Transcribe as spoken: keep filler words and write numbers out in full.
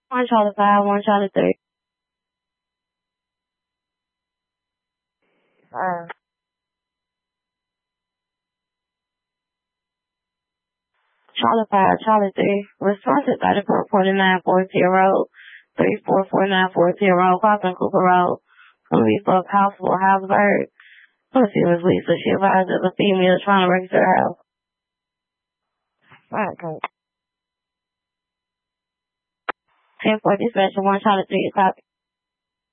One Charlie five, one Charlie three. Uh, Charlie five, Charlie three. Responsive by the forty-nine forty Road, three four four nine four zero, Crossing Cooper Road. Police of Houseville, Houseburg. Pussy was Lisa. She advised that the female is trying to register her house. Alright, cool. ten four dispatch, one Charlie three, copy.